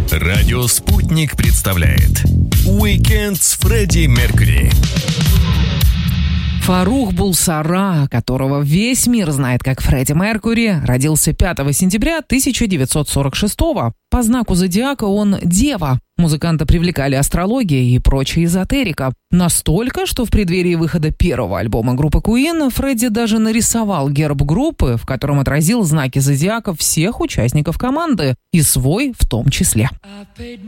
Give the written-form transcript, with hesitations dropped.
Радио «Спутник» представляет «Уикенд с Фредди Меркьюри». Фарух Булсара, которого весь мир знает как Фредди Меркьюри, родился 5 сентября 1946-го. По знаку зодиака он Дева. Музыканта привлекали астрология и прочая эзотерика. Настолько, что в преддверии выхода первого альбома группы Queen Фредди даже нарисовал герб группы, в котором отразил знаки зодиака всех участников команды, и свой в том числе.